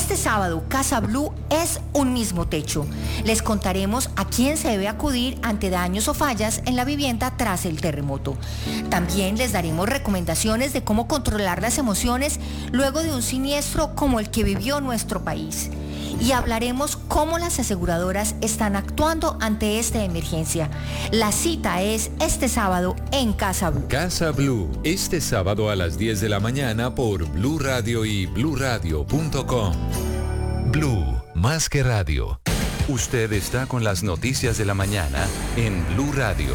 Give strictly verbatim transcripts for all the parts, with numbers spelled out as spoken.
Este sábado, Casa Blue es un mismo techo. Les contaremos a quién se debe acudir ante daños o fallas en la vivienda tras el terremoto. También les daremos recomendaciones de cómo controlar las emociones luego de un siniestro como el que vivió nuestro país. Y hablaremos cómo las aseguradoras están actuando ante esta emergencia. La cita es este sábado en Casa Blue. Casa Blue, este sábado a las diez de la mañana por Blue Radio y blue radio punto com. Blue, más que radio. Usted está con las noticias de la mañana en Blue Radio.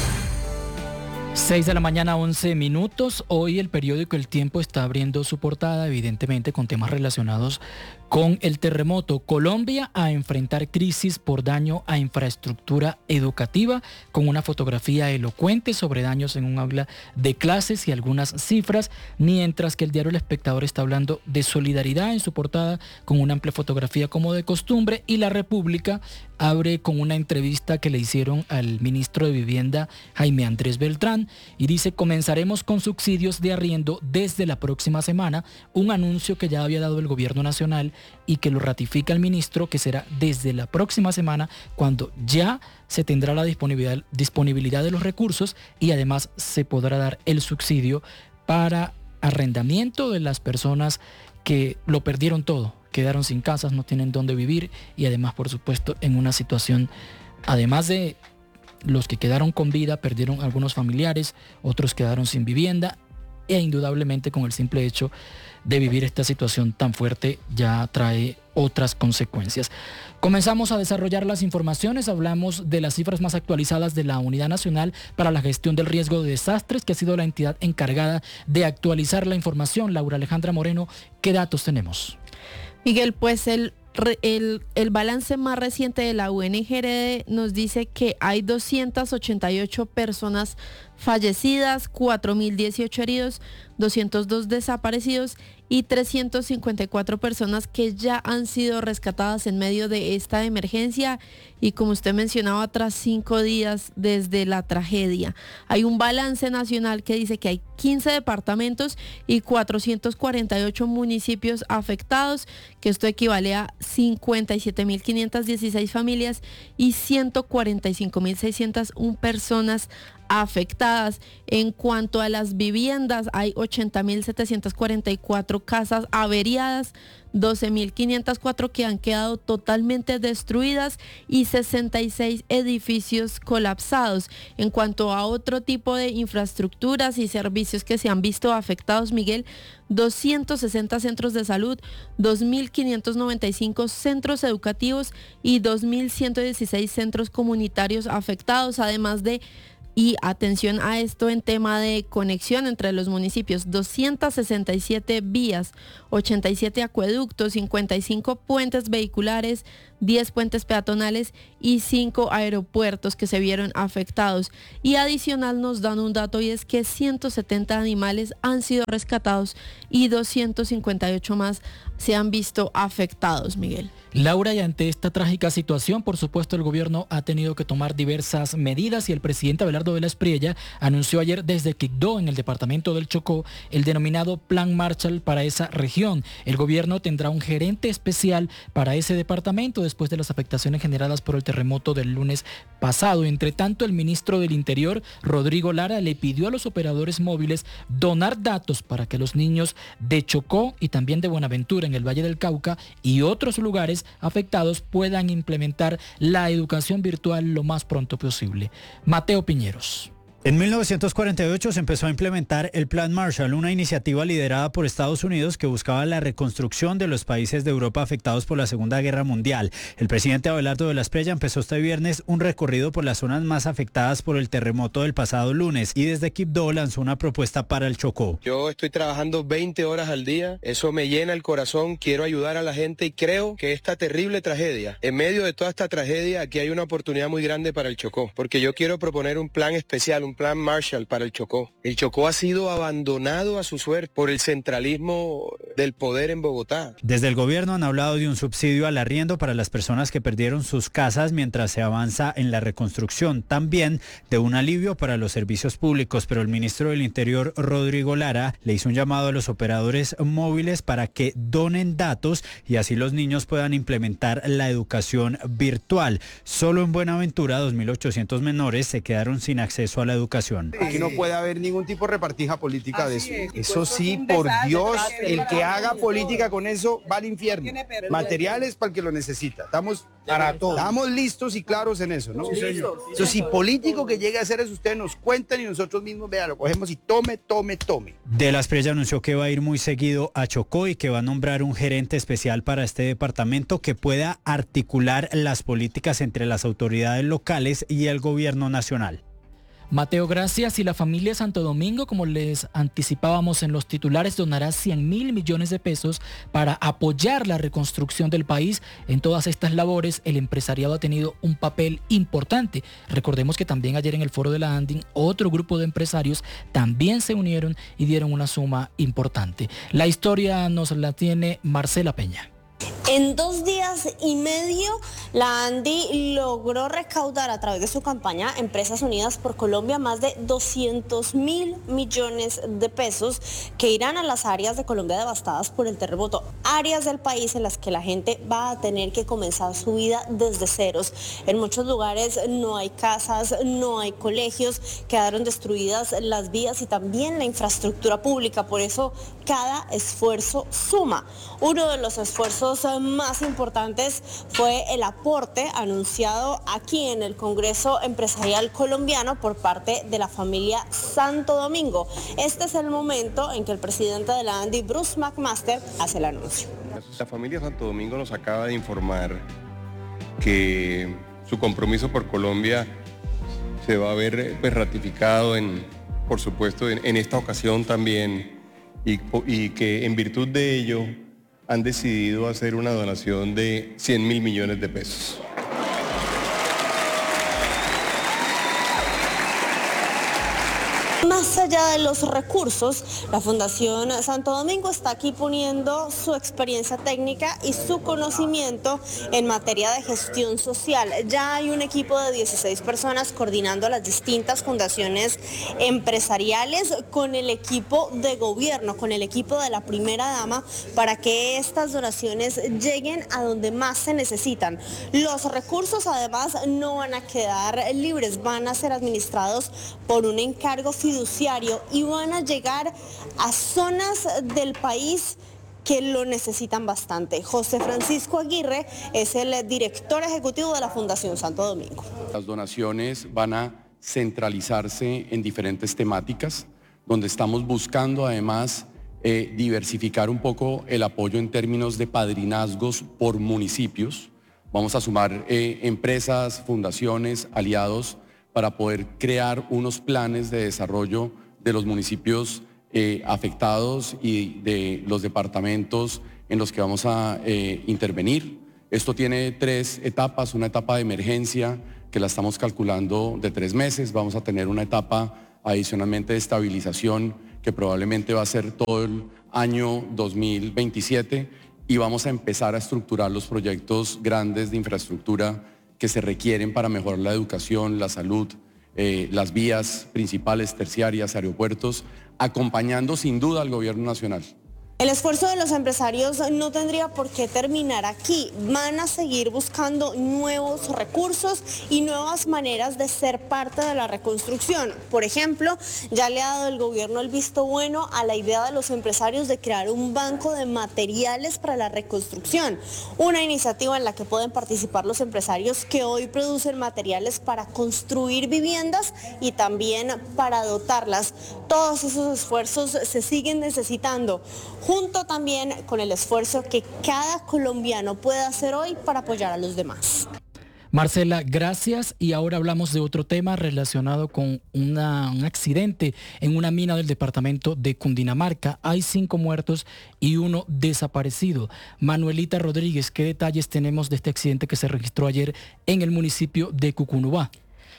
seis de la mañana, once minutos. Hoy el periódico El Tiempo está abriendo su portada, evidentemente con temas relacionados con el terremoto. Colombia a enfrentar crisis por daño a infraestructura educativa, con una fotografía elocuente sobre daños en un aula de clases y algunas cifras, mientras que el diario El Espectador está hablando de solidaridad en su portada con una amplia fotografía como de costumbre, y La República abre con una entrevista que le hicieron al ministro de Vivienda, Jaime Andrés Beltrán, y dice: comenzaremos con subsidios de arriendo desde la próxima semana, un anuncio que ya había dado el gobierno nacional y que lo ratifica el ministro, que será desde la próxima semana cuando ya se tendrá la disponibilidad, disponibilidad de los recursos, y además se podrá dar el subsidio para arrendamiento de las personas que lo perdieron todo, quedaron sin casas, no tienen dónde vivir, y además, por supuesto, en una situación, además de los que quedaron con vida, perdieron algunos familiares, otros quedaron sin vivienda, e indudablemente con el simple hecho de vivir esta situación tan fuerte ya trae otras consecuencias. Comenzamos a desarrollar las informaciones. Hablamos de las cifras más actualizadas de la Unidad Nacional para la Gestión del Riesgo de Desastres, que ha sido la entidad encargada de actualizar la información. Laura Alejandra Moreno, ¿qué datos tenemos? Miguel, pues el El, el balance más reciente de la U N G R D nos dice que hay doscientas ochenta y ocho personas fallecidas, cuatro mil dieciocho heridos, doscientos dos desaparecidos y trescientas cincuenta y cuatro personas que ya han sido rescatadas en medio de esta emergencia, y como usted mencionaba, tras cinco días desde la tragedia. Hay un balance nacional que dice que hay quince departamentos y cuatrocientos cuarenta y ocho municipios afectados, que esto equivale a cincuenta y siete mil quinientas dieciséis familias y ciento cuarenta y cinco mil seiscientas una personas afectadas. En cuanto a las viviendas, hay ochenta mil setecientas cuarenta y cuatro casas averiadas, doce mil quinientas cuatro que han quedado totalmente destruidas y sesenta y seis edificios colapsados. En cuanto a otro tipo de infraestructuras y servicios que se han visto afectados, Miguel, doscientos sesenta centros de salud, dos mil quinientos noventa y cinco centros educativos y dos mil ciento dieciséis centros comunitarios afectados, además de, y atención a esto en tema de conexión entre los municipios, doscientas sesenta y siete vías, ochenta y siete acueductos, cincuenta y cinco puentes vehiculares, diez puentes peatonales y cinco aeropuertos que se vieron afectados. Y adicional nos dan un dato, y es que ciento setenta animales han sido rescatados y doscientos cincuenta y ocho más se han visto afectados, Miguel. Laura, y ante esta trágica situación, por supuesto, el gobierno ha tenido que tomar diversas medidas, y el presidente Abelardo de la Espriella anunció ayer desde Quibdó, en el departamento del Chocó, el denominado Plan Marshall para esa región. El gobierno tendrá un gerente especial para ese departamento después de las afectaciones generadas por el terremoto del lunes pasado. Entre tanto, el ministro del Interior, Rodrigo Lara, le pidió a los operadores móviles donar datos para que los niños de Chocó y también de Buenaventura, en el Valle del Cauca, y otros lugares afectados puedan implementar la educación virtual lo más pronto posible. Mateo Piñeros. En mil novecientos cuarenta y ocho se empezó a implementar el Plan Marshall, una iniciativa liderada por Estados Unidos que buscaba la reconstrucción de los países de Europa afectados por la Segunda Guerra Mundial. El presidente Abelardo de la Espriella empezó este viernes un recorrido por las zonas más afectadas por el terremoto del pasado lunes, y desde Quibdó lanzó una propuesta para el Chocó. Yo estoy trabajando veinte horas al día, eso me llena el corazón, quiero ayudar a la gente, y creo que esta terrible tragedia, en medio de toda esta tragedia, aquí hay una oportunidad muy grande para el Chocó, porque yo quiero proponer un plan especial, un plan Marshall para el Chocó. El Chocó ha sido abandonado a su suerte por el centralismo del poder en Bogotá. Desde el gobierno han hablado de un subsidio al arriendo para las personas que perdieron sus casas mientras se avanza en la reconstrucción. También de un alivio para los servicios públicos, pero el ministro del Interior, Rodrigo Lara, le hizo un llamado a los operadores móviles para que donen datos y así los niños puedan implementar la educación virtual. Solo en Buenaventura, dos mil ochocientos menores se quedaron sin acceso a la educación. Aquí no puede haber ningún tipo de repartija política de eso. Eso sí, por Dios, el que haga política con eso va al infierno. Materiales para el que lo necesita. Estamos, para todo. Estamos listos y claros en eso, ¿no? Sí, eso sí, político que llegue a hacer eso, ustedes nos cuentan y nosotros mismos, vea, lo cogemos y tome, tome, tome. De la Espriella anunció que va a ir muy seguido a Chocó y que va a nombrar un gerente especial para este departamento que pueda articular las políticas entre las autoridades locales y el gobierno nacional. Mateo, gracias. Y la familia Santo Domingo, como les anticipábamos en los titulares, donará cien mil millones de pesos para apoyar la reconstrucción del país. En todas estas labores, el empresariado ha tenido un papel importante. Recordemos que también ayer en el foro de la Andin, otro grupo de empresarios también se unieron y dieron una suma importante. La historia nos la tiene Marcela Peña. En dos días y medio, la ANDI logró recaudar a través de su campaña Empresas Unidas por Colombia más de doscientos mil millones de pesos que irán a las áreas de Colombia devastadas por el terremoto, áreas del país en las que la gente va a tener que comenzar su vida desde ceros. En muchos lugares no hay casas, no hay colegios, quedaron destruidas las vías y también la infraestructura pública, por eso cada esfuerzo suma. Uno de los esfuerzos más importantes fue el aporte anunciado aquí en el Congreso Empresarial Colombiano por parte de la familia Santo Domingo. Este es el momento en que el presidente de la ANDI, Bruce McMaster, hace el anuncio. La familia Santo Domingo nos acaba de informar que su compromiso por Colombia se va a ver pues, ratificado, en, por supuesto, en, en esta ocasión también, y, y que en virtud de ello han decidido hacer una donación de cien mil millones de pesos. Más allá de los recursos, la Fundación Santo Domingo está aquí poniendo su experiencia técnica y su conocimiento en materia de gestión social. Ya hay un equipo de dieciséis personas coordinando las distintas fundaciones empresariales con el equipo de gobierno, con el equipo de la primera dama, para que estas donaciones lleguen a donde más se necesitan. Los recursos además no van a quedar libres, van a ser administrados por un encargo fiduciario y van a llegar a zonas del país que lo necesitan bastante. José Francisco Aguirre es el director ejecutivo de la Fundación Santo Domingo. Las donaciones van a centralizarse en diferentes temáticas, donde estamos buscando además eh, diversificar un poco el apoyo en términos de padrinazgos por municipios. Vamos a sumar eh, empresas, fundaciones, aliados, para poder crear unos planes de desarrollo de los municipios eh, afectados y de los departamentos en los que vamos a eh, intervenir. Esto tiene tres etapas, una etapa de emergencia que la estamos calculando de tres meses, vamos a tener una etapa adicionalmente de estabilización que probablemente va a ser todo el año dos mil veintisiete y vamos a empezar a estructurar los proyectos grandes de infraestructura que se requieren para mejorar la educación, la salud, eh, las vías principales, terciarias, aeropuertos, acompañando sin duda al gobierno nacional. El esfuerzo de los empresarios no tendría por qué terminar aquí. Van a seguir buscando nuevos recursos y nuevas maneras de ser parte de la reconstrucción. Por ejemplo, ya le ha dado el gobierno el visto bueno a la idea de los empresarios de crear un banco de materiales para la reconstrucción. Una iniciativa en la que pueden participar los empresarios que hoy producen materiales para construir viviendas y también para dotarlas. Todos esos esfuerzos se siguen necesitando, junto también con el esfuerzo que cada colombiano puede hacer hoy para apoyar a los demás. Marcela, gracias. Y ahora hablamos de otro tema relacionado con una, un accidente en una mina del departamento de Cundinamarca. Hay cinco muertos y uno desaparecido. Manuelita Rodríguez, ¿qué detalles tenemos de este accidente que se registró ayer en el municipio de Cucunubá?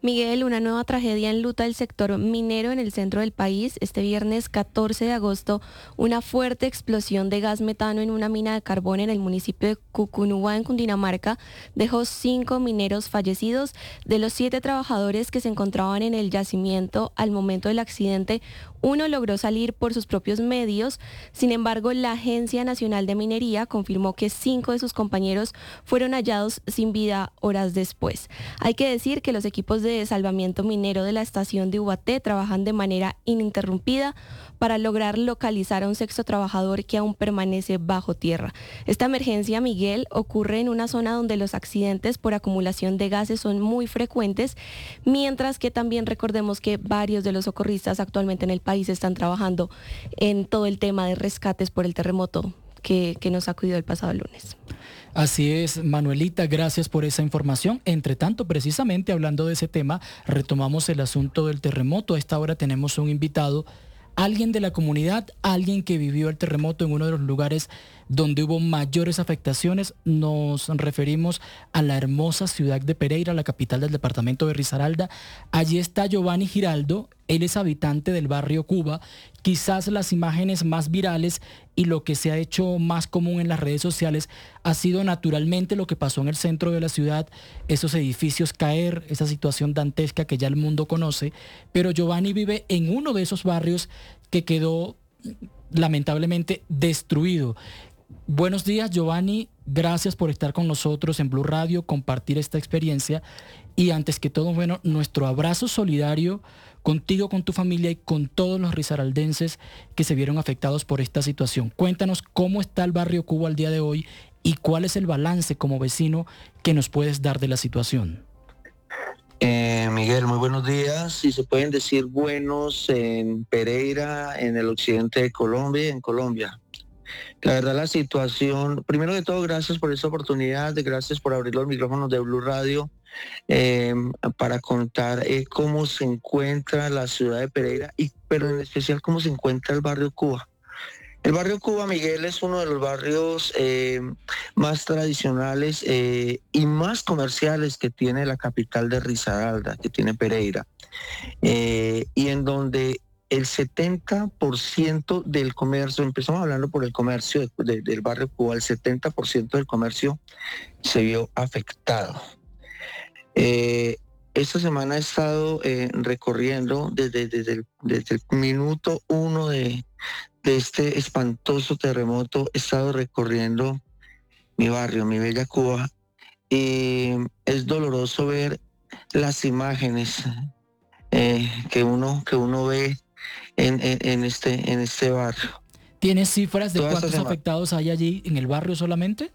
Miguel, una nueva tragedia enluta el sector minero en el centro del país. Este viernes catorce de agosto, una fuerte explosión de gas metano en una mina de carbón en el municipio de Cucunúa, en Cundinamarca, dejó cinco mineros fallecidos. De los siete trabajadores que se encontraban en el yacimiento al momento del accidente, uno logró salir por sus propios medios. Sin embargo, la Agencia Nacional de Minería confirmó que cinco de sus compañeros fueron hallados sin vida horas después. Hay que decir que los equipos de salvamiento minero de la estación de Ubaté trabajan de manera ininterrumpida para lograr localizar a un sexto trabajador que aún permanece bajo tierra. Esta emergencia, Miguel, ocurre en una zona donde los accidentes por acumulación de gases son muy frecuentes, mientras que también recordemos que varios de los socorristas actualmente en el país están trabajando en todo el tema de rescates por el terremoto que, que nos sacudió el pasado lunes. Así es, Manuelita, gracias por esa información. Entre tanto, precisamente hablando de ese tema, retomamos el asunto del terremoto. A esta hora tenemos un invitado, alguien de la comunidad, alguien que vivió el terremoto en uno de los lugares donde hubo mayores afectaciones. Nos referimos a la hermosa ciudad de Pereira, la capital del departamento de Risaralda. Allí está Giovanni Giraldo, él es habitante del barrio Cuba. Quizás las imágenes más virales y lo que se ha hecho más común en las redes sociales ha sido naturalmente lo que pasó en el centro de la ciudad, esos edificios caer, esa situación dantesca que ya el mundo conoce, pero Giovanni vive en uno de esos barrios que quedó lamentablemente destruido. Buenos días, Giovanni, gracias por estar con nosotros en Blue Radio, compartir esta experiencia y antes que todo, bueno, nuestro abrazo solidario contigo, con tu familia y con todos los risaraldenses que se vieron afectados por esta situación. Cuéntanos cómo está el barrio Cuba al día de hoy y cuál es el balance como vecino que nos puedes dar de la situación. Eh, Miguel, muy buenos días. Si se pueden decir buenos en Pereira, en el occidente de Colombia y en Colombia. La verdad, la situación, primero de todo, gracias por esta oportunidad, gracias por abrir los micrófonos de Blue Radio eh, para contar eh, cómo se encuentra la ciudad de Pereira, y pero en especial cómo se encuentra el barrio Cuba. El barrio Cuba, Miguel, es uno de los barrios eh, más tradicionales eh, y más comerciales que tiene la capital de Risaralda, que tiene Pereira, eh, y en donde el setenta por ciento del comercio, empezamos hablando por el comercio de, de, del barrio Cuba, el setenta por ciento del comercio se vio afectado. Eh, esta semana he estado eh, recorriendo desde, desde, el, desde el minuto uno de, de este espantoso terremoto, he estado recorriendo mi barrio, mi bella Cuba, y es doloroso ver las imágenes eh, que, uno, que uno ve En, en, en, este, en este barrio. ¿Tienes cifras de Toda cuántos afectados hay allí en el barrio solamente?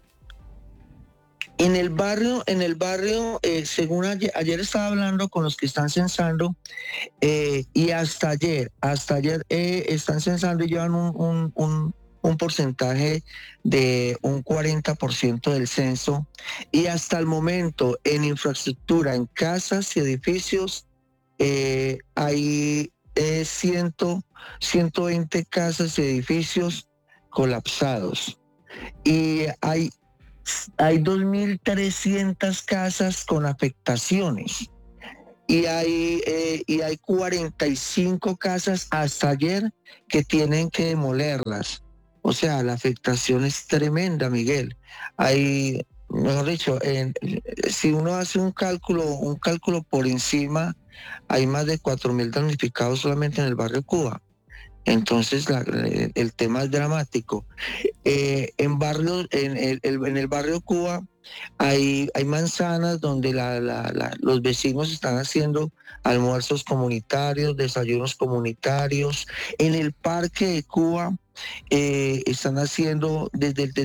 En el barrio, en el barrio, eh, según ayer, ayer estaba hablando con los que están censando, eh, y hasta ayer, hasta ayer eh, están censando y llevan un, un, un, un porcentaje de un cuarenta por ciento del censo, y hasta el momento en infraestructura, en casas y edificios, eh, hay Eh, ciento veinte casas y edificios colapsados, y hay, hay dos mil trescientas casas con afectaciones, y hay, eh, y hay cuarenta y cinco casas hasta ayer que tienen que demolerlas. O sea, la afectación es tremenda, Miguel. Hay, mejor dicho, en, si uno hace un cálculo, un cálculo por encima, hay más de cuatro mil damnificados solamente en el barrio Cuba. Entonces la, el, el tema es dramático. Eh, en, barrio, en, el, en el barrio Cuba hay, hay manzanas donde la, la, la, los vecinos están haciendo almuerzos comunitarios, desayunos comunitarios. En el parque de Cuba eh, están haciendo desde el